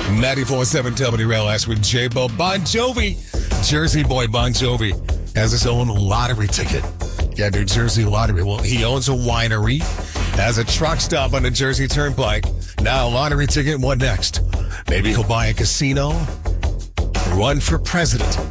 94.7 WRLS with J-Bo. Bon Jovi, Jersey boy Bon Jovi, has his own lottery ticket. Yeah, New Jersey Lottery. Well, he owns a winery, has a truck stop on the Jersey Turnpike. Now, lottery ticket, what next? Maybe he'll buy a casino, run for president.